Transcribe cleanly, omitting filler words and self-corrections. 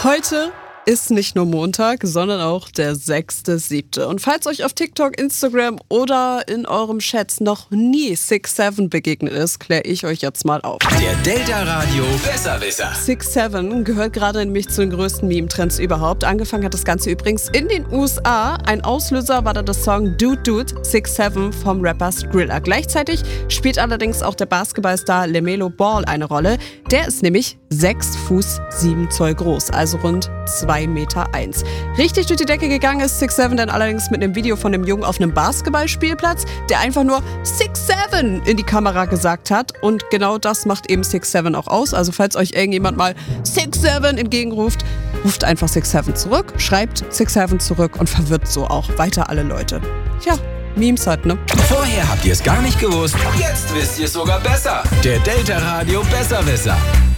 Heute ist nicht nur Montag, sondern auch der 6.7. Und falls euch auf TikTok, Instagram oder in eurem Chat noch nie 6'7 begegnet ist, kläre ich euch jetzt mal auf. Der Delta Radio Besserwisser. 6'7 gehört gerade nämlich zu den größten Meme-Trends überhaupt. Angefangen hat das Ganze übrigens in den USA. Ein Auslöser war da das Song Dude Dude 6'7 vom Rapper Skrilla. Gleichzeitig spielt allerdings auch der Basketballstar LaMelo Ball eine Rolle. Der ist nämlich 6 Fuß 7 Zoll groß, also rund 2,1 Meter. Richtig durch die Decke gegangen ist 6'7 dann allerdings mit einem Video von einem Jungen auf einem Basketballspielplatz, der einfach nur 6'7 in die Kamera gesagt hat. Und genau das macht eben 6'7 auch aus. Also falls euch irgendjemand mal 6'7 entgegenruft, ruft einfach 6'7 zurück, schreibt 6'7 zurück und verwirrt so auch weiter alle Leute. Tja, Memes halt, ne? Vorher habt ihr es gar nicht gewusst, jetzt wisst ihr es sogar besser. Der Delta Radio Besserwisser.